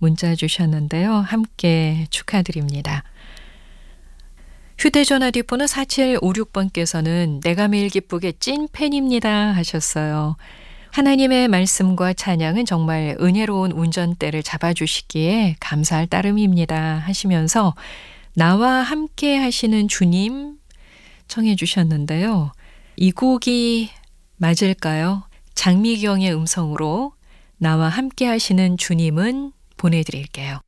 문자 주셨는데요. 함께 축하드립니다. 휴대전화 뒷번호 4756번께서는 내가 매일 기쁘게 찐팬입니다 하셨어요. 하나님의 말씀과 찬양은 정말 은혜로운 운전대를 잡아주시기에 감사할 따름입니다 하시면서 나와 함께 하시는 주님 청해 주셨는데요. 이 곡이 맞을까요? 장미경의 음성으로 나와 함께 하시는 주님은 보내드릴게요.